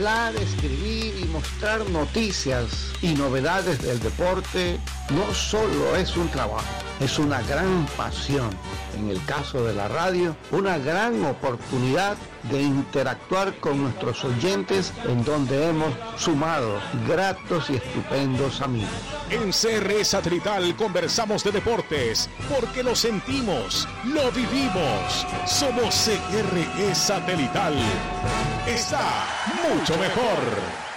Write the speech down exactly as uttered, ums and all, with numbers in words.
Hablar, escribir y mostrar noticias y novedades del deporte no solo es un trabajo, es una gran pasión. En el caso de la radio, una gran oportunidad de interactuar con nuestros oyentes, en donde hemos sumado gratos y estupendos amigos. En C R E Satelital conversamos de deportes, porque lo sentimos, lo vivimos. Somos C R E Satelital. Está mucho mejor.